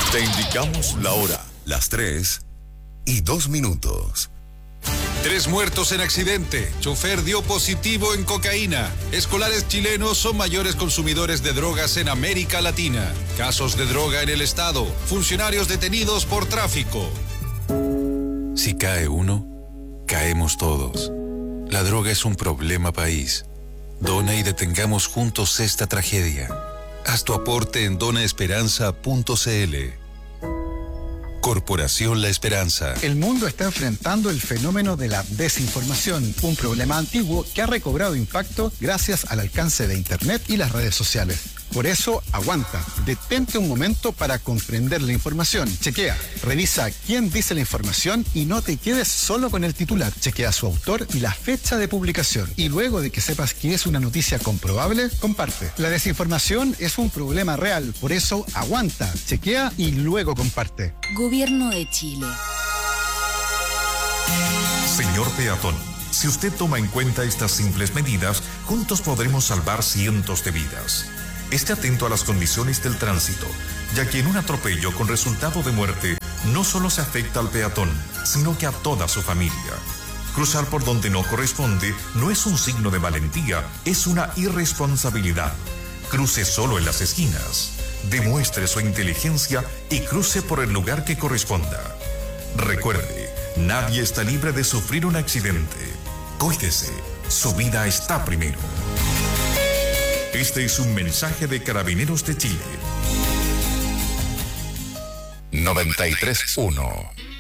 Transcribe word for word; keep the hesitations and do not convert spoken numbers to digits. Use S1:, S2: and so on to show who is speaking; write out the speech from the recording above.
S1: Te indicamos la hora, las tres y dos minutos.
S2: Tres muertos en accidente. Chofer dio positivo en cocaína. Escolares chilenos son mayores consumidores de drogas en América Latina. Casos de droga en el estado. Funcionarios detenidos por tráfico. Si cae uno, caemos todos. La droga es un problema país. Dona y detengamos juntos esta tragedia. Haz tu aporte en dona esperanza punto c l. Corporación La Esperanza.
S3: El mundo está enfrentando el fenómeno de la desinformación, un problema antiguo que ha recobrado impacto gracias al alcance de Internet y las redes sociales. Por eso, aguanta, detente un momento para comprender la información. Chequea, revisa quién dice la información y no te quedes solo con el titular. Chequea su autor y la fecha de publicación. Y luego de que sepas que es una noticia comprobable, comparte. La desinformación es un problema real, por eso aguanta, chequea y luego comparte.
S4: Gobierno de Chile.
S5: Señor peatón, si usted toma en cuenta estas simples medidas, juntos podremos salvar cientos de vidas. Esté atento a las condiciones del tránsito, ya que en un atropello con resultado de muerte, no solo se afecta al peatón, sino que a toda su familia. Cruzar por donde no corresponde no es un signo de valentía, es una irresponsabilidad. Cruce solo en las esquinas. Demuestre su inteligencia y cruce por el lugar que corresponda. Recuerde, nadie está libre de sufrir un accidente. Cuídese, su vida está primero. Este es un mensaje de Carabineros de Chile.
S1: noventa y tres punto uno